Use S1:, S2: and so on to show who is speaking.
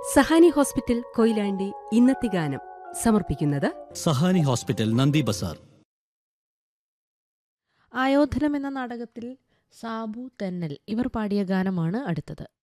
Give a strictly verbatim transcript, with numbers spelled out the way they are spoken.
S1: Sahani hospital Koyilandy ഇന്നത്തെ ഗാനം സമർപ്പിക്കുന്നത്
S2: സഹാനി ഹോസ്പിറ്റൽ നന്ദി ബസാർ.
S3: ആയോധനം എന്ന നാടകത്തിൽ സാബു തെന്നൽ ഇവർ പാടിയ ഗാനമാണ് അടുത്തത്.